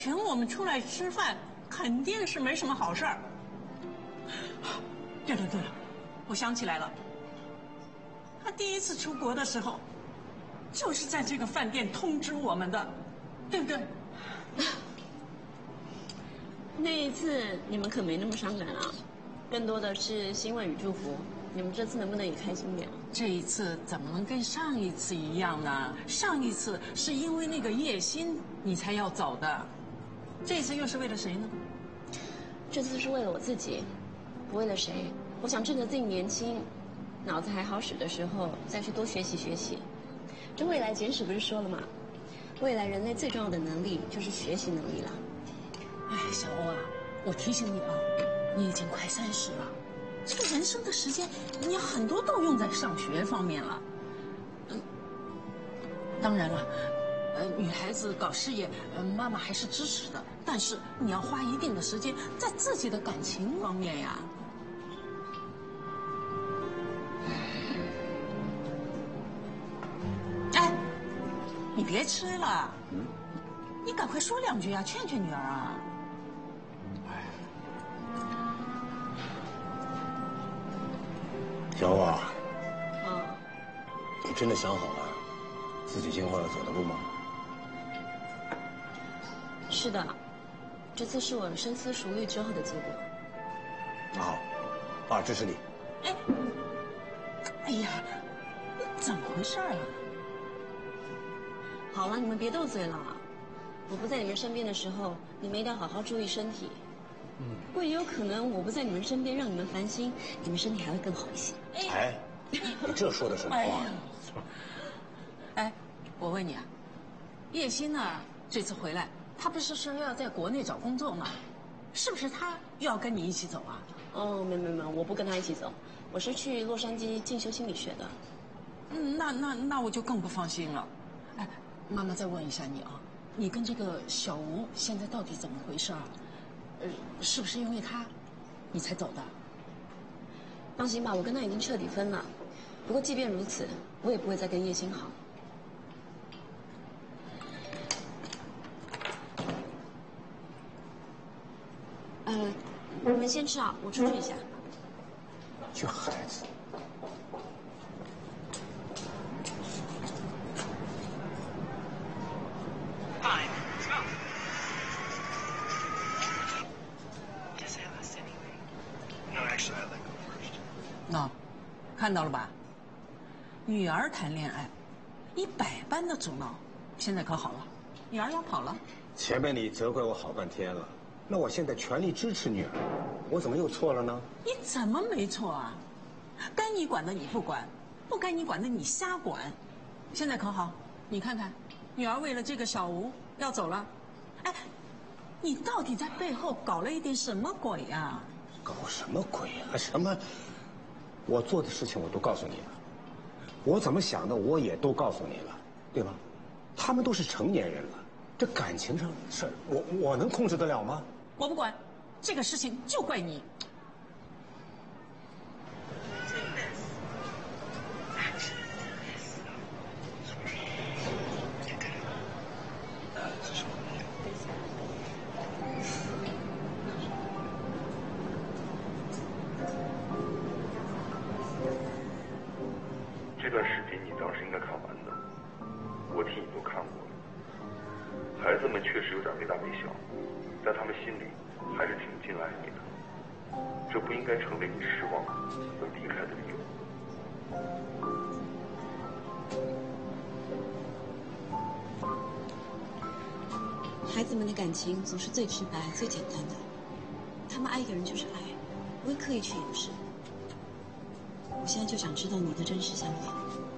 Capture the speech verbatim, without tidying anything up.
请我们出来吃饭，肯定是没什么好事儿。对了对了，我想起来了，他第一次出国的时候，就是在这个饭店通知我们的，对不对？ 那一次你们可没那么伤感啊，更多的是欣慰与祝福。你们这次能不能也开心点？ 这一次怎么能跟上一次一样呢？上一次是因为那个叶心你才要走的，这次又是为了谁呢？ 这次是为了我自己，不为了谁。我想趁着自己年轻，脑子还好使的时候，再去多学习学习。这未来简史不是说了吗？未来人类最重要的能力就是学习能力了。 哎，小欧啊，我提醒你啊，你已经快三十了。这个人生的时间，你要很多都用在上学方面了。嗯，当然了，呃，女孩子搞事业，呃，妈妈还是支持的。但是你要花一定的时间在自己的感情方面呀。哎，你别吃了，嗯，你赶快说两句啊，劝劝女儿啊。 小欧啊， 嗯， 你真的想好了自己今后要走的路吗？ 是的，这次是我深思熟虑之后的结果。 那好，爸支持你。 哎，哎呀，你怎么回事啊？ 好了，你们别斗嘴了。我不在你们身边的时候，你们一定要好好注意身体。嗯，不过也有可能我不在你们身边，让你们烦心，你们身体还会更好一些。 哎，你这说的什么话？ 哎，我问你啊，叶欣呢？这次回来，他不是说要在国内找工作吗？是不是他又要跟你一起走啊？ 哦，没没没，我不跟他一起走，我是去洛杉矶进修心理学的。 嗯，那那那我就更不放心了。哎，妈妈再问一下你啊，你跟这个小吴现在到底怎么回事啊？呃，是不是因为他，你才走的？ 放心吧，我跟他已经彻底分了。不过即便如此，我也不会再跟叶欣好。呃，你们先吃啊，我出去一下。 这孩子。 那，看到了吧？女儿谈恋爱，你百般的阻挠，现在可好了，女儿要跑了。 前面你责怪我好半天了，那我现在全力支持女儿，我怎么又错了呢？ 你怎么没错啊？该你管的你不管，不该你管的你瞎管。现在可好？你看看，女儿为了这个小吴要走了，哎，你到底在背后搞了一点什么鬼呀？ 搞什么鬼啊？什么？我做的事情我都告诉你了，我怎么想的我也都告诉你了，对吧？他们都是成年人了，这感情上的事儿，我我能控制得了吗？ 我不管，这个事情就怪你。 这段视频你当时应该看完的，我替你都看过了。孩子们确实有点没大没小，但他们心里还是挺敬爱你的，这不应该成为你失望而离开的理由。 孩子们的感情总是最直白、最简单的，他们爱一个人就是爱，不会刻意去掩饰。我现在就想知道你的真实想法。